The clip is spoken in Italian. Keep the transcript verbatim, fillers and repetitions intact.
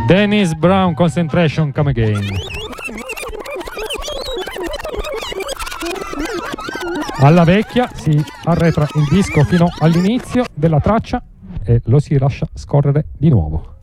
Dennis Brown, Concentration, Come Again. Alla vecchia si arretra il disco fino all'inizio della traccia e lo si lascia scorrere di nuovo.